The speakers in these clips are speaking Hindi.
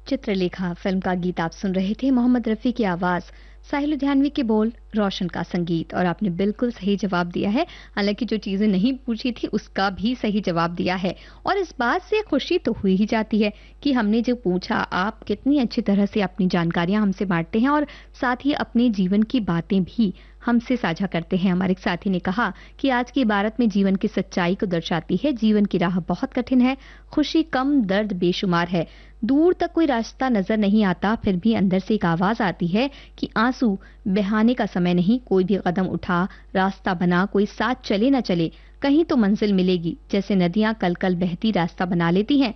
चित्रलेखा फिल्म का गीत आप सुन रहे थे। मोहम्मद रफ़ी की आवाज़, साहिल लुधियानवी के बोल, रोशन का संगीत। और आपने बिल्कुल सही जवाब दिया है। हालाँकि जो चीज़ें नहीं पूछी थी उसका भी सही जवाब दिया है। और इस बात से खुशी तो हुई ही जाती है कि हमने जो पूछा, आप कितनी अच्छी तरह से अपनी जानकारियाँ हमसे बाँटते हैं और साथ ही अपने जीवन की बातें भी हमसे साझा करते हैं। हमारे एक साथी ने कहा कि आज की इबारत में जीवन की सच्चाई को दर्शाती है। जीवन की राह बहुत कठिन है, खुशी कम, दर्द बेशुमार है। दूर तक कोई रास्ता नजर नहीं आता, फिर भी अंदर से एक आवाज आती है कि आंसू बहाने का समय नहीं। कोई भी कदम उठा, रास्ता बना, कोई साथ चले न चले, कहीं तो मंजिल मिलेगी। जैसे नदियां कल कल बहती रास्ता बना लेती हैं।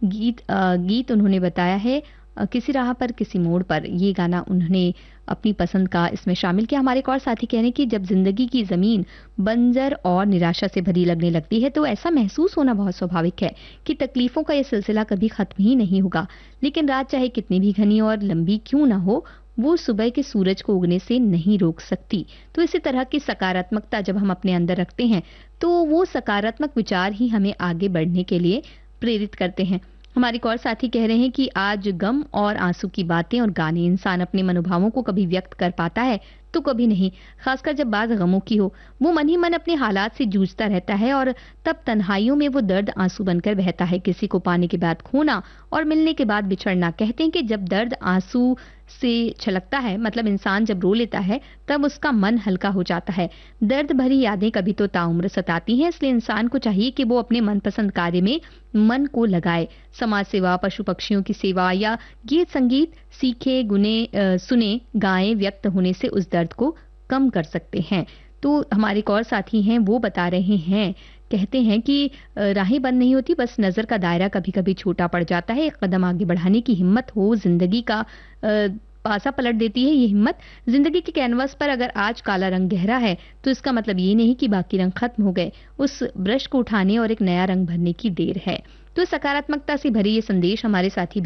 गीत उन्होंने बताया है किसी राह पर किसी मोड़ पर। ये गाना उन्होंने अपनी पसंद का इसमें शामिल किया। हमारे एक और साथी कह रहे हैं कि जब जिंदगी की जमीन बंजर और निराशा से भरी लगने लगती है तो ऐसा महसूस होना बहुत स्वाभाविक है कि तकलीफों का ये सिलसिला कभी खत्म ही नहीं होगा। लेकिन रात चाहे कितनी भी घनी और लंबी क्यों ना हो, वो सुबह के सूरज को उगने से नहीं रोक सकती। तो इसी तरह की सकारात्मकता जब हम अपने अंदर रखते हैं तो वो सकारात्मक विचार ही हमें आगे बढ़ने के लिए प्रेरित करते हैं। हमारे एक और साथी कह रहे हैं कि आज गम और आंसू की बातें और गाने, इंसान अपने मनोभावों को कभी व्यक्त कर पाता है तो कभी नहीं, खासकर जब बात गमों की हो। वो मन ही मन अपने हालात से जूझता रहता है और तब तन्हाइयों में वो दर्द आंसू बनकर बहता है। किसी को पाने के बाद खोना और मिलने के बाद बिछड़ना। कहते हैं कि जब दर्द आंसू से छलकता है, मतलब इंसान जब रो लेता है, तब उसका मन हल्का हो जाता है। दर्द भरी यादें कभी तो ताउम्र सताती हैं, इसलिए इंसान को चाहिए कि वो अपने मनपसंद कार्य में मन को लगाए। समाज सेवा, पशु पक्षियों की सेवा या गीत संगीत सीखे, सुने, गाएं, व्यक्त होने से उस दर्द को कम कर सकते हैं। तो हमारे एक और साथी हैं, वो बता रहे हैं, कहते हैं कि राहें बंद नहीं होती, बस नजर का दायरा कभी कभी छोटा पड़ जाता है। एक कदम आगे बढ़ाने की हिम्मत हो, जिंदगी का पासा पलट देती है ये हिम्मत। जिंदगी के कैनवास पर अगर आज काला रंग गहरा है तो इसका मतलब ये नहीं कि बाकी रंग खत्म हो गए। उस ब्रश को उठाने और एक नया रंग भरने की देर है। तो सकारात्मकता से भरी ये संदेश हमारे साथी